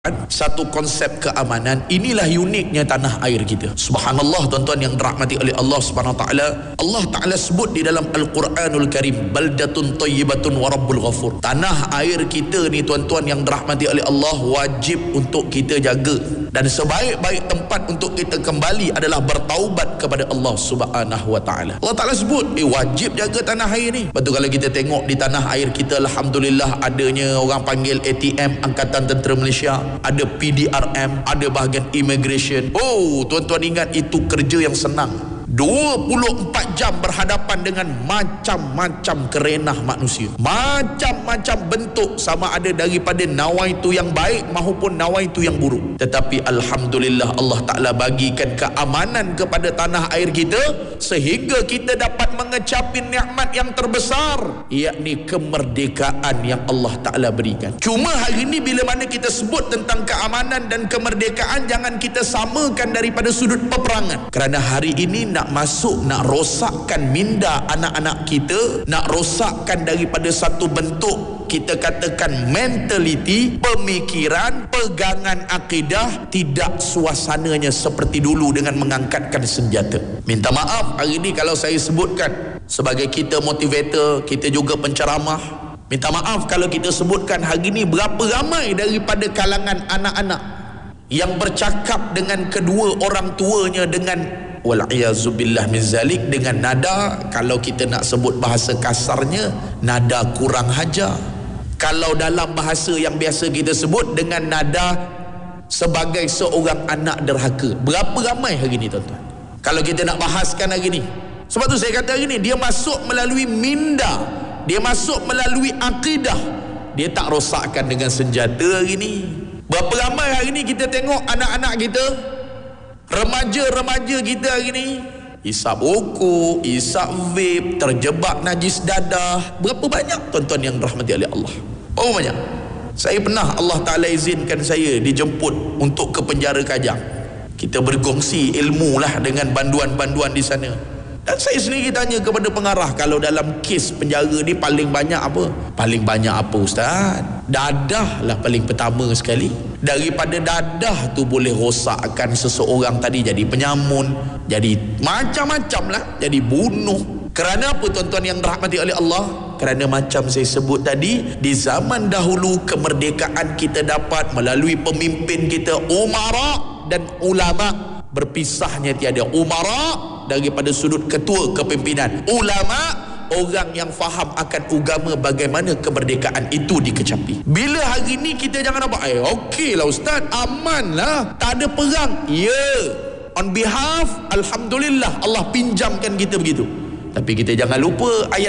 satu konsep keamanan. Inilah uniknya tanah air kita. Subhanallah, tuan-tuan yang dirahmati oleh Allah Subhanahu wa taala. Allah Taala sebut di dalam Al-Quranul Karim, baldatun thayyibatun wa rabbul ghafur. Tanah air kita ni, tuan-tuan yang dirahmati oleh Allah, wajib untuk kita jaga. Dan sebaik-baik tempat untuk kita kembali adalah bertaubat kepada Allah Subhanahu wa taala. Allah Taala sebut, wajib jaga tanah air ni. Betul, kalau kita tengok di tanah air kita, alhamdulillah adanya orang panggil ATM, Angkatan Tentera Malaysia, ada PDRM, ada bahagian immigration. Oh, tuan-tuan ingat, itu kerja yang senang. 24 jam berhadapan dengan macam-macam kerenah manusia, macam-macam bentuk, sama ada daripada nawaitu yang baik maupun nawaitu yang buruk. Tetapi alhamdulillah, Allah Ta'ala bagikan keamanan kepada tanah air kita sehingga kita dapat mengecapi nikmat yang terbesar, yakni kemerdekaan yang Allah Ta'ala berikan. Cuma hari ini bila mana kita sebut tentang keamanan dan kemerdekaan, jangan kita samakan daripada sudut peperangan. Kerana hari ini nak masuk, nak rosakkan minda anak-anak kita, nak rosakkan daripada satu bentuk, kita katakan mentaliti, pemikiran, pegangan akidah, tidak suasananya seperti dulu dengan mengangkatkan senjata. Minta maaf hari ini kalau saya sebutkan sebagai kita motivator, kita juga penceramah. Minta maaf kalau kita sebutkan hari ini berapa ramai daripada kalangan anak-anak yang bercakap dengan kedua orang tuanya dengan wal'iyazubillah min zalik, dengan nada, kalau kita nak sebut bahasa kasarnya, nada kurang hajar. Kalau dalam bahasa yang biasa kita sebut dengan nada sebagai seorang anak derhaka. Berapa ramai hari ni, tuan-tuan? Kalau kita nak bahaskan hari ni, sebab tu saya kata hari ni, dia masuk melalui minda, dia masuk melalui akidah, dia tak rosakkan dengan senjata hari ni. Berapa ramai hari ni kita tengok anak-anak kita, remaja-remaja kita hari ni, isap rokok, isap vape, terjebak najis dadah. Berapa banyak, tuan-tuan yang dirahmati oleh Allah? Berapa banyak? Saya pernah, Allah Ta'ala izinkan saya dijemput untuk ke penjara Kajang. Kita berkongsi ilmu lah dengan banduan-banduan di sana. Dan saya sendiri tanya kepada pengarah, kalau dalam kes penjara ni paling banyak apa? Paling banyak apa, Ustaz? Dadah lah paling pertama sekali. Daripada dadah tu boleh rosakkan seseorang tadi, jadi penyamun, jadi macam-macam lah, jadi bunuh. Kerana apa, tuan-tuan yang dirahmati oleh Allah? Kerana macam saya sebut tadi, di zaman dahulu kemerdekaan kita dapat melalui pemimpin kita, umara dan ulama. Berpisahnya tiada. Umara daripada sudut ketua kepimpinan, ulama orang yang faham akan agama, bagaimana kemerdekaan itu dikecapi. Bila hari ni kita jangan apa, okey lah Ustaz, aman lah, tak ada perang. Ya, on behalf, alhamdulillah Allah pinjamkan kita begitu. Tapi kita jangan lupa ayat